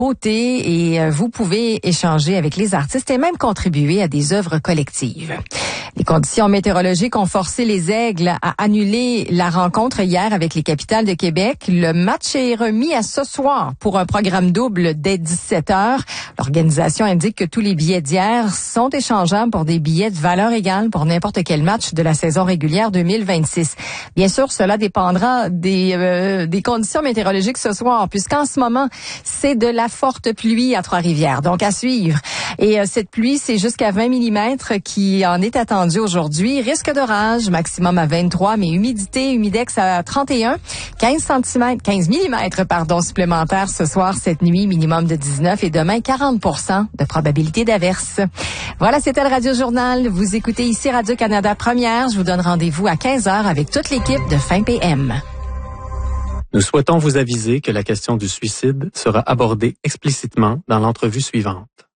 beauté et vous pouvez échanger avec les artistes et même contribuer à des œuvres collectives. Les conditions météorologiques ont forcé les Aigles à annuler la rencontre hier avec les Capitales de Québec. Le match est remis à ce soir pour un programme double dès 17h. L'organisation indique que tous les billets d'hier sont échangeables pour des billets de valeur égale pour n'importe quel match de la saison régulière 2026. Bien sûr, cela dépendra des conditions météorologiques ce soir, puisqu'en ce moment, c'est de la forte pluie à Trois-Rivières. Donc, à suivre. Et cette pluie, c'est jusqu'à 20 mm qui en est attendue aujourd'hui. Risque d'orage, maximum à 23, mais humidex à 31. 15 mm, supplémentaires ce soir, cette nuit, minimum de 19 et demain, 40% de probabilité d'averse. Voilà, c'était le Radio Journal. Vous écoutez ici Radio-Canada Première. Je vous donne rendez-vous à 15h avec toute l'équipe de Fin PM. Nous souhaitons vous aviser que la question du suicide sera abordée explicitement dans l'entrevue suivante.